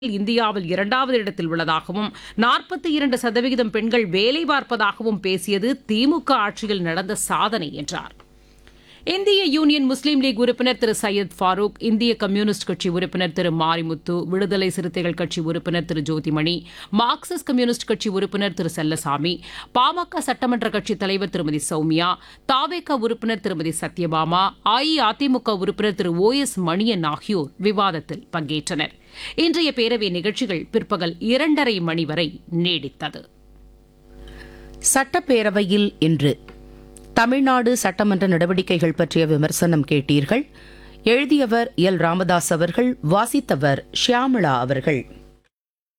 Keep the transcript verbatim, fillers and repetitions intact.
இந்தியாவில் இரண்டாவது இடத்தில் உள்ளதாகவும் நாற்பத்தி இரண்டு சதவிகிதம் பெண்கள் வேலை பார்ப்பதாகவும் பேசியது திமுக ஆட்சியில் நடந்த சாதனை என்றார். இந்திய யூனியன் முஸ்லீம் லீக் உறுப்பினர் திரு சையத் ஃபாரூக், இந்திய கம்யூனிஸ்ட் கட்சி உறுப்பினர் திரு மாரிமுத்து, விடுதலை சிறுத்தைகள் கட்சி உறுப்பினர் திரு ஜோதிமணி, மார்க்சிஸ்ட் கம்யூனிஸ்ட் கட்சி உறுப்பினர் திரு செல்லசாமி, பாமக சட்டமன்ற கட்சித் தலைவர் திருமதி சௌமியா, தாவேக உறுப்பினர் திருமதி சத்யபாமா, அஇஅதிமுக உறுப்பினர் திரு ஓ எஸ் மணியன் ஆகியோர் விவாதத்தில் பங்கேற்றனர். இன்றைய பேரவை நிகழ்ச்சிகள் பிற்பகல் இரண்டரை மணி வரை நீடித்தது. சட்டப்பேரவையில் இன்று தமிழ்நாடு சட்டமன்ற நடவடிக்கைகள் பற்றிய விமர்சனம் கேட்டீர்கள். எழுதியவர் எல் ராமதாஸ் அவர்கள், வாசித்தவர் ஷியாமளா அவர்கள்.